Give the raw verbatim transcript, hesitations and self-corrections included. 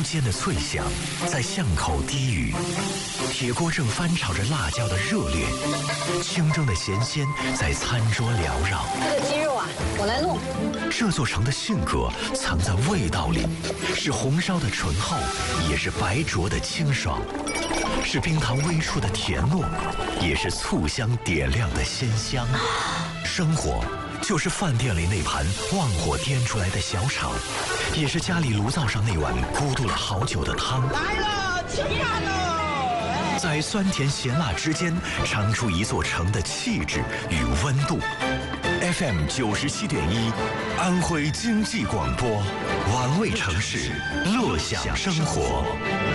间的脆响在巷口低语，铁锅正翻炒着辣椒的热烈，清蒸的咸鲜在餐桌缭绕。 这个鸡肉啊，我来弄。 这座城的性格藏在味道里，是红烧的醇厚，也是白灼的清爽，是冰糖微触的甜糯，也是醋香点亮的鲜香。生活就是饭店里那盘旺火颠出来的小炒，也是家里炉灶上那碗咕嘟了好久的汤。 来了，吃饭喽！ 在酸甜咸辣之间，尝出一座城的气质与温度。F M 九十七点一，安徽经济广播，玩味城市，乐享生活。